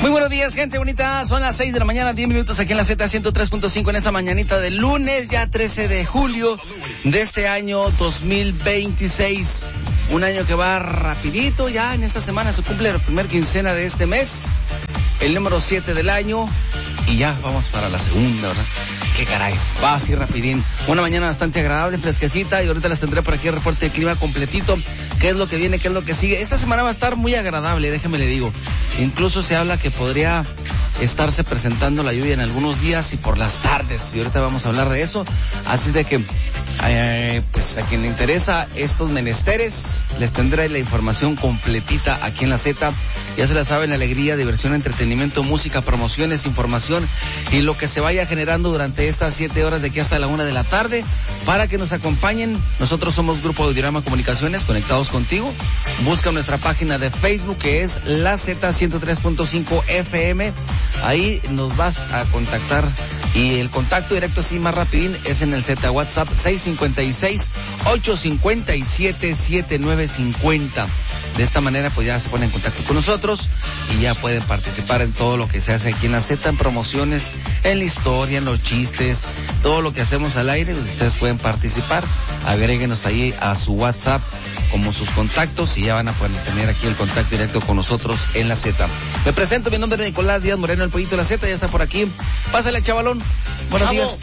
Muy buenos días, gente bonita. Son las 6 de la mañana, 10 minutos aquí en la Z103.5 en esta mañanita de lunes, ya 13 de julio de este año 2026. Un año que va rapidito, ya en esta semana se cumple la primera quincena de este mes, el número 7 del año, y ya vamos para la segunda, ¿verdad? Qué caray, va así rapidín. Una mañana bastante agradable, fresquecita, y ahorita les tendré por aquí el reporte de clima completito. ¿Qué es lo que viene? ¿Qué es lo que sigue? Esta semana va a estar muy agradable, déjeme le digo. Incluso se habla que podría estarse presentando la lluvia en algunos días y por las tardes, y ahorita vamos a hablar de eso. Así de que, pues a quien le interesa estos menesteres, les tendré la información completita aquí en la Z. Ya se la saben, alegría, diversión, entretenimiento, música, promociones, información y lo que se vaya generando durante estas 7 horas de aquí hasta la 1 de la tarde para que nos acompañen. Nosotros somos Grupo Audiorama Comunicaciones, conectados contigo. Busca nuestra página de Facebook, que es la Z103.5 FM. Ahí nos vas a contactar y el contacto directo así más rapidín es en el Z WhatsApp 656-857-7950. De esta manera pues ya se ponen en contacto con nosotros y ya pueden participar en todo lo que se hace aquí en la Z, en promociones, en la historia, en los chistes, todo lo que hacemos al aire. Ustedes pueden participar, agréguenos ahí a su WhatsApp como sus contactos y ya van a poder tener aquí el contacto directo con nosotros en la Z. Me presento, mi nombre es Nicolás Díaz Moreno, el pollito de la Z, ya está por aquí. Pásale, chavalón. Buenos días.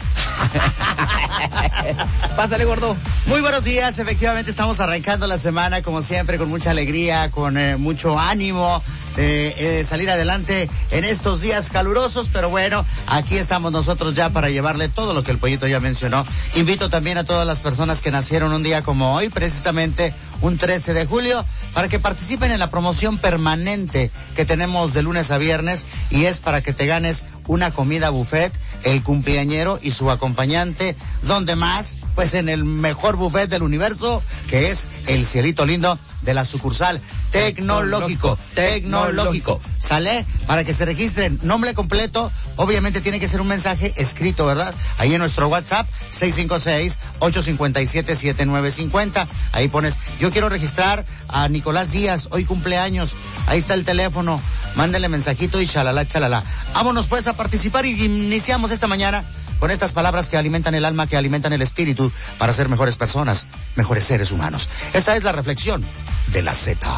Pásale, gordo. Muy buenos días, efectivamente estamos arrancando la semana como siempre con mucha alegría, con mucho ánimo de salir adelante en estos días calurosos, pero bueno, aquí estamos nosotros ya para llevarle todo lo que el pollito ya mencionó. Invito también a todas las personas que nacieron un día como hoy, precisamente un 13 de julio, para que participen en la promoción permanente que tenemos de lunes a viernes, y es para que te ganes una comida buffet, el cumpleañero y su acompañante. ¿Dónde más? Pues en el mejor buffet del universo, que es el Cielito Lindo de la sucursal Tecnológico. ¿Sale? Para que se registren, nombre completo, obviamente tiene que ser un mensaje escrito, ¿verdad? Ahí en nuestro WhatsApp, 656-857-7950. Ahí pones, yo quiero registrar a Nicolás Díaz, hoy cumpleaños. Ahí está el teléfono, mándele mensajito y chalala. Vámonos pues a participar y iniciamos esta mañana con estas palabras que alimentan el alma, que alimentan el espíritu, para ser mejores personas, mejores seres humanos. Esa es la reflexión de la Z.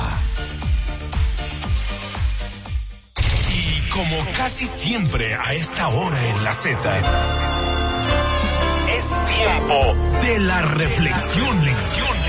Y como casi siempre a esta hora en la Z, es tiempo de la reflexión.